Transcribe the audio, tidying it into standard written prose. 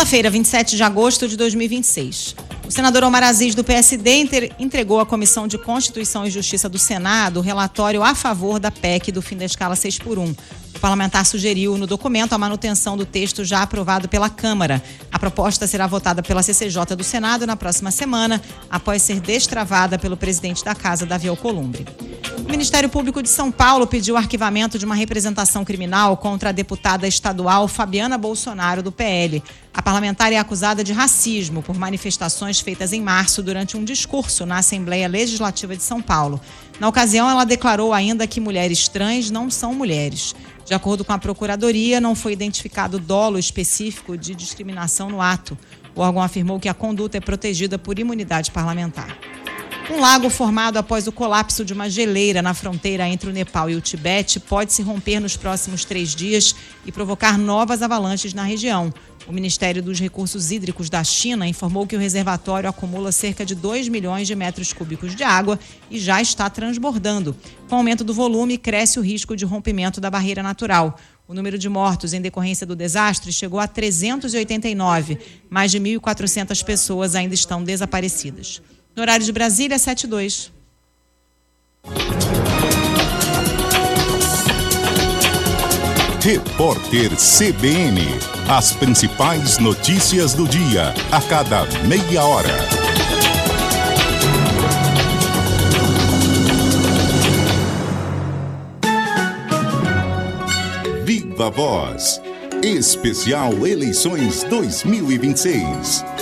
Segunda-feira, 27 de agosto de 2026. O senador Omar Aziz, do PSD, entregou à Comissão de Constituição e Justiça do Senado o relatório a favor da PEC do fim da escala 6x1. O parlamentar sugeriu no documento a manutenção do texto já aprovado pela Câmara. A proposta será votada pela CCJ do Senado na próxima semana, após ser destravada pelo presidente da Casa, Davi Alcolumbre. O Ministério Público de São Paulo pediu o arquivamento de uma representação criminal contra a deputada estadual Fabiana Bolsonaro, do PL. A parlamentar é acusada de racismo por manifestações feitas em março durante um discurso na Assembleia Legislativa de São Paulo. Na ocasião, ela declarou ainda que mulheres trans não são mulheres. De acordo com a Procuradoria, não foi identificado dolo específico de discriminação no ato. O órgão afirmou que a conduta é protegida por imunidade parlamentar. Um lago formado após o colapso de uma geleira na fronteira entre o Nepal e o Tibete pode se romper nos próximos 3 dias e provocar novas avalanches na região. O Ministério dos Recursos Hídricos da China informou que o reservatório acumula cerca de 2 milhões de metros cúbicos de água e já está transbordando. Com o aumento do volume, cresce o risco de rompimento da barreira natural. O número de mortos em decorrência do desastre chegou a 389. Mais de 1.400 pessoas ainda estão desaparecidas. No horário de Brasília, 7h02. Repórter CBN. As principais notícias do dia, a cada meia hora. Viva Voz. Especial Eleições 2026.